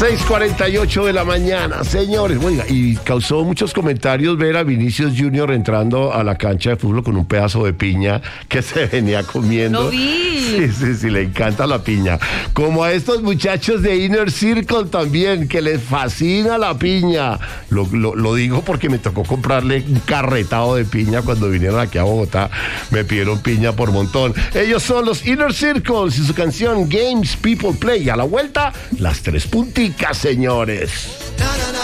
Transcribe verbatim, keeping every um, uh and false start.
seis cuarenta y ocho de la mañana, señores. Oiga, y causó muchos comentarios ver a Vinicius Junior entrando a la cancha de fútbol con un pedazo de piña que se venía comiendo. Lo vi. Sí, sí, sí, le encanta la piña. Como a estos muchachos de Inner Circle también, que les fascina la piña. Lo, lo, lo digo porque me tocó comprarle un carretado de piña cuando vinieron aquí a Bogotá. Me pidieron piña por montón. Ellos son los Inner Circles y su canción Games People Play. A la vuelta, las tres punticas, señores.